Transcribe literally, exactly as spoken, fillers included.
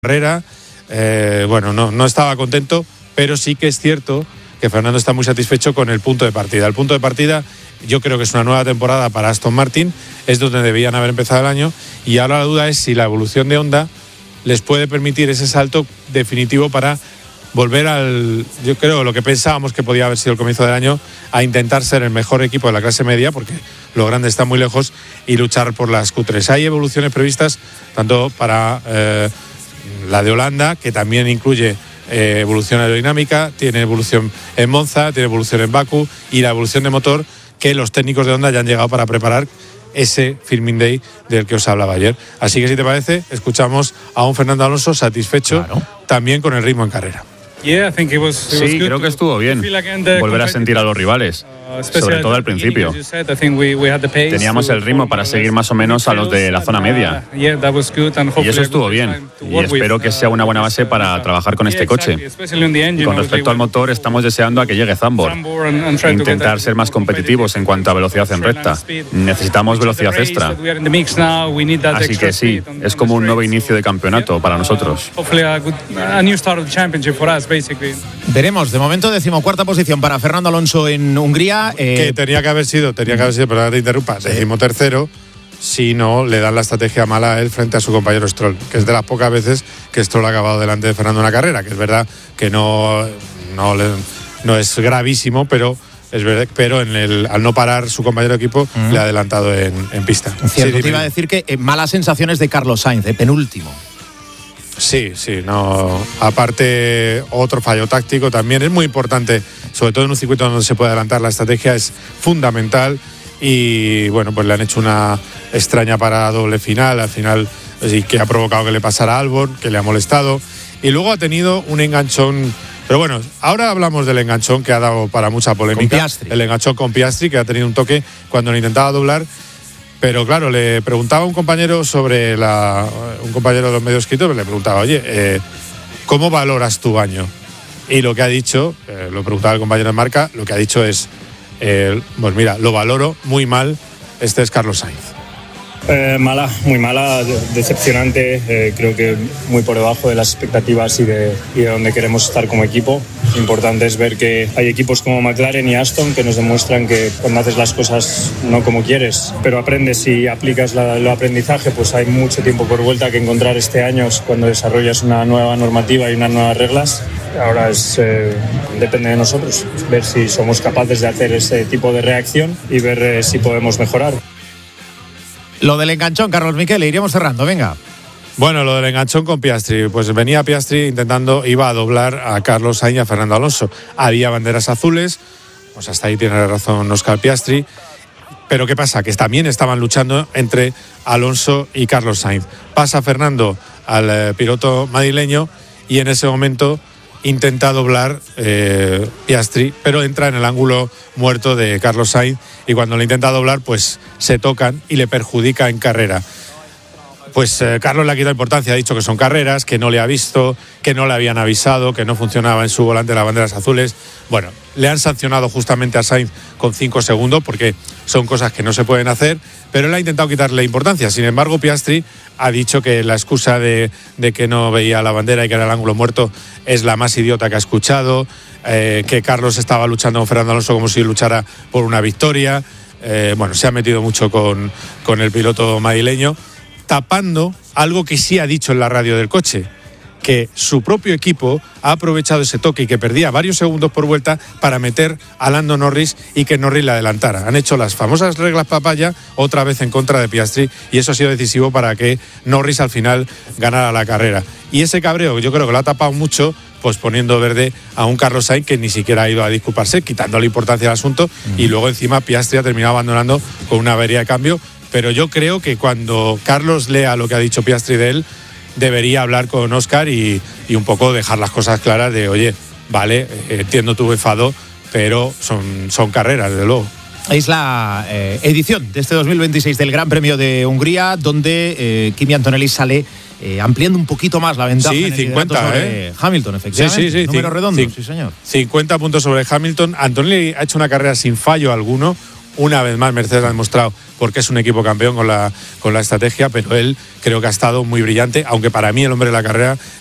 carrera, eh, bueno, no, no estaba contento, pero sí que es cierto que Fernando está muy satisfecho con el punto de partida. El punto de partida yo creo que es una nueva temporada para Aston Martin, es donde debían haber empezado el año, y ahora la duda es si la evolución de Honda les puede permitir ese salto definitivo para volver al, yo creo, lo que pensábamos que podía haber sido el comienzo del año, a intentar ser el mejor equipo de la clase media, porque lo grande está muy lejos, y luchar por las Q tres. Hay evoluciones previstas tanto para eh, la de Holanda, que también incluye eh, evolución aerodinámica, tiene evolución en Monza, tiene evolución en Bakú, y la evolución de motor que los técnicos de Honda ya han llegado para preparar ese Filming Day del que os hablaba ayer. Así que, si te parece, escuchamos a un Fernando Alonso satisfecho, claro, también con el ritmo en carrera. Sí, creo que estuvo bien volver a sentir a los rivales, sobre todo al principio. Teníamos el ritmo para seguir más o menos a los de la zona media, y eso estuvo bien, y espero que sea una buena base para trabajar con este coche. Con respecto al motor, estamos deseando a que llegue Zandvoort, intentar ser más competitivos en cuanto a velocidad en recta. Necesitamos velocidad extra, así que sí, es como un nuevo inicio de campeonato para nosotros. Veremos. De momento, decimocuarta posición para Fernando Alonso en Hungría. Eh... Que tenía que haber sido, tenía que haber sido, perdón, te interrumpa, sí. decimotercero, si no le dan la estrategia mala a él frente a su compañero Stroll, que es de las pocas veces que Stroll ha acabado delante de Fernando en una carrera, que es verdad que no, no, le, no es gravísimo, pero es verdad, pero en el, al no parar su compañero de equipo, uh-huh, le ha adelantado en, en pista. Cierto, sí, te iba a decir que eh, malas sensaciones de Carlos Sainz, de penúltimo. Sí, sí, no. Aparte, otro fallo táctico también es muy importante, sobre todo en un circuito donde se puede adelantar. La estrategia es fundamental, y bueno, pues le han hecho una extraña parada doble final, al final, sí, que ha provocado que le pasara a Albon, que le ha molestado, y luego ha tenido un enganchón. Pero bueno, ahora hablamos del enganchón que ha dado para mucha polémica. El enganchón con Piastri, que ha tenido un toque cuando le intentaba doblar. Pero claro, le preguntaba a un compañero sobre la. Un compañero de los medios escritos, le preguntaba, oye, eh, ¿cómo valoras tu año? Y lo que ha dicho, eh, lo preguntaba el compañero de Marca, lo que ha dicho es, eh, pues mira, lo valoro muy mal, este es Carlos Sainz. Eh, mala, muy mala, decepcionante, eh, creo que muy por debajo de las expectativas y de, y de donde queremos estar como equipo. Importante es ver que hay equipos como McLaren y Aston que nos demuestran que cuando haces las cosas no como quieres, pero aprendes y aplicas la, el aprendizaje, pues hay mucho tiempo por vuelta que encontrar este año cuando desarrollas una nueva normativa y unas nuevas reglas. Ahora es, eh, depende de nosotros, ver si somos capaces de hacer ese tipo de reacción y ver eh, si podemos mejorar. Lo del enganchón, Carlos Miquel, iremos cerrando, venga. Bueno, lo del enganchón con Piastri, pues venía Piastri intentando, iba a doblar a Carlos Sainz y a Fernando Alonso. Había banderas azules, pues hasta ahí tiene razón Oscar Piastri. Pero ¿qué pasa? Que también estaban luchando entre Alonso y Carlos Sainz. Pasa Fernando al eh, piloto madrileño, y en ese momento intenta doblar eh, Piastri, pero entra en el ángulo muerto de Carlos Sainz, y cuando le intenta doblar, pues se tocan y le perjudica en carrera. Pues eh, Carlos le ha quitado importancia, ha dicho que son carreras, que no le ha visto, que no le habían avisado, que no funcionaba en su volante las banderas azules. Bueno, le han sancionado justamente a Sainz con cinco segundos, porque son cosas que no se pueden hacer, pero él ha intentado quitarle importancia. Sin embargo, Piastri ha dicho que la excusa de, de que no veía la bandera y que era el ángulo muerto es la más idiota que ha escuchado, eh, que Carlos estaba luchando con Fernando Alonso como si luchara por una victoria. Eh, bueno, se ha metido mucho con, con el piloto madrileño, tapando algo que sí ha dicho en la radio del coche, que su propio equipo ha aprovechado ese toque y que perdía varios segundos por vuelta para meter a Lando Norris y que Norris le adelantara. Han hecho las famosas reglas papaya otra vez en contra de Piastri, y eso ha sido decisivo para que Norris al final ganara la carrera. Y ese cabreo yo creo que lo ha tapado mucho, pues poniendo verde a un Carlos Sainz que ni siquiera ha ido a disculparse, quitándole importancia al asunto, uh-huh, y luego encima Piastri ha terminado abandonando con una avería de cambio. Pero yo creo que cuando Carlos lea lo que ha dicho Piastri de él, debería hablar con Oscar y, y un poco dejar las cosas claras de, oye, vale, entiendo tu enfado, pero son, son carreras, desde luego. Es la eh, edición de este dos mil veintiséis del Gran Premio de Hungría, donde eh, Kimi Antonelli sale eh, ampliando un poquito más la ventaja. Sí, en el cincuenta, sobre ¿eh? Hamilton, efectivamente. Sí, sí, sí. Número cin- redondo, cin- sí, señor. cincuenta puntos sobre Hamilton. Antonelli ha hecho una carrera sin fallo alguno, Una vez más Mercedes ha demostrado porque es un equipo campeón con la, con la estrategia, pero él creo que ha estado muy brillante, aunque para mí el hombre de la carrera